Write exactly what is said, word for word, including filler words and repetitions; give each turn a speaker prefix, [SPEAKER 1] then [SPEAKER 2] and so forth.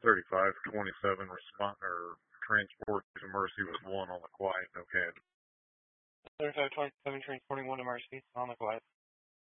[SPEAKER 1] thirty-five twenty-seven respond or transport to Mercy with one on the quiet, no cabin.
[SPEAKER 2] thirty-five twenty-seven, transporting one to Mercy on the quiet.